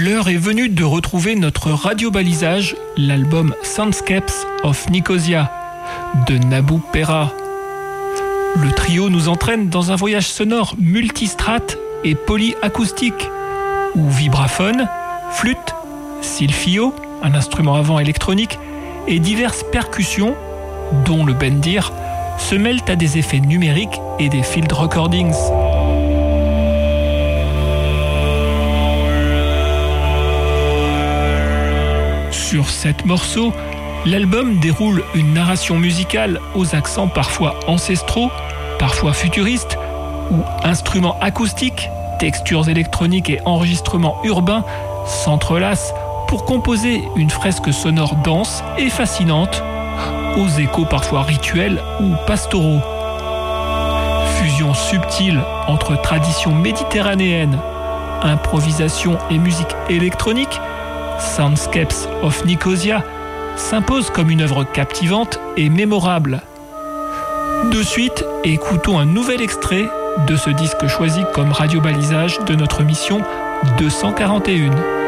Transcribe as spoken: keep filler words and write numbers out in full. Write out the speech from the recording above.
L'heure est venue de retrouver notre radio-balisage, l'album Soundscapes of Nicosia de Nabou Perra. Le trio nous entraîne dans un voyage sonore multistrate et polyacoustique, où vibraphone, flûte, silphio, un instrument à vent électronique, et diverses percussions, dont le bendir, se mêlent à des effets numériques et des field recordings. Sur sept morceaux, l'album déroule une narration musicale aux accents parfois ancestraux, parfois futuristes, où instruments acoustiques, textures électroniques et enregistrements urbains s'entrelacent pour composer une fresque sonore dense et fascinante, aux échos parfois rituels ou pastoraux. Fusion subtile entre tradition méditerranéenne, improvisation et musique électronique, Soundscapes of Nicosia s'impose comme une œuvre captivante et mémorable. De suite, écoutons un nouvel extrait de ce disque choisi comme radio-balisage de notre mission deux cent quarante et un.